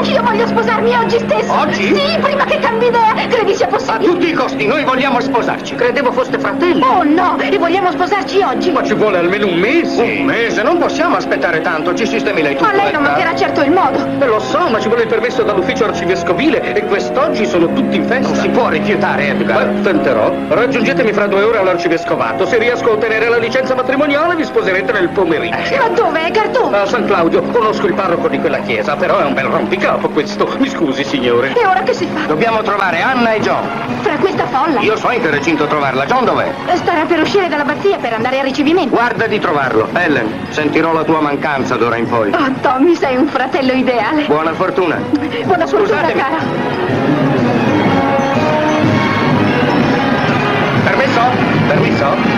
Io voglio sposarmi oggi stesso. Oggi? Sì, prima che cambi idea. Credi sia A possibile? tutti i costi, noi vogliamo sposarci. Credevo foste fratelli. Oh no, e vogliamo sposarci oggi. Ma ci vuole almeno un mese. Un mese? Non possiamo aspettare tanto. Ci sistemi lei tutto. A lei non mancherà certo il modo. Lo so, ma ci vuole il permesso dall'ufficio arcivescovile e quest'oggi sono tutti in festa. Non si può rifiutare, Edgar. Beh, tenterò. Raggiungetemi fra 2 ore all'arcivescovato. Se riesco a ottenere la licenza matrimoniale vi sposerete nel pomeriggio. Ma dove, Edgar, dove? A San Claudio. Conosco il parroco di quella chiesa, però è un bel rompicapo questo. Mi scusi, signore. E ora che si fa? Dobbiamo trovare Anna e John. Fra questa folla? Io so in che recinto trovarla. John dov'è? Starà per uscire dall'abbazia per andare a ricevimento. Guarda di trovarlo. Ellen, sentirò la tua mancanza d'ora in poi. Oh, Tommy, sei un fratello ideale. Buona fortuna. Buona fortuna, Scusatemi. cara. Permesso? Permesso?